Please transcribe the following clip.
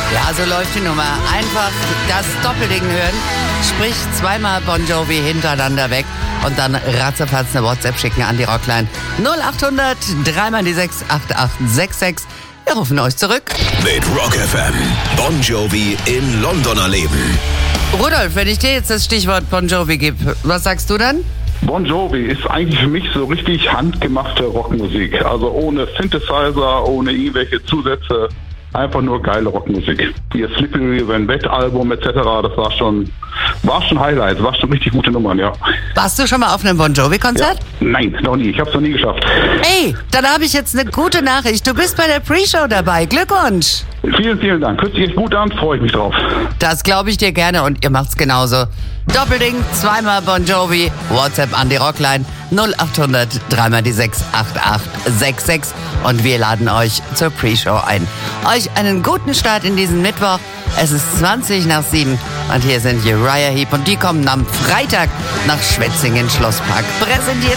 Ja, so läuft die Nummer. Einfach das Doppelding hören, sprich zweimal Bon Jovi hintereinander weg und dann ratzefatz eine WhatsApp schicken an die Rockline 0800 3 die 6 8866. Wir rufen euch zurück. Mit Rock FM. Bon Jovi in London erleben. Rudolf, wenn ich dir jetzt das Stichwort Bon Jovi gebe, was sagst du dann? Bon Jovi ist eigentlich für mich so richtig handgemachte Rockmusik. Also ohne Synthesizer, ohne irgendwelche Zusätze. Einfach nur geile Rockmusik. Ihr Slippery When Wet Album etc., das war schon Highlight, war schon richtig gute Nummern, ja. Warst du schon mal auf einem Bon Jovi-Konzert? Ja. Nein, noch nie. Ich habe es noch nie geschafft. Ey, dann habe ich jetzt eine gute Nachricht. Du bist bei der Pre-Show dabei. Glückwunsch! Vielen, vielen Dank. Hört sich echt gut an, freue ich mich drauf. Das glaube ich dir gerne und ihr macht's genauso. Doppelding, zweimal Bon Jovi, WhatsApp an die Rockline 0800 3 die 6 8866 und wir laden euch zur Pre-Show ein. Euch einen guten Start in diesen Mittwoch. Es ist 7:20 und hier sind Uriah Heep und die kommen am Freitag nach Schwetzingen Schlosspark. Präsentiert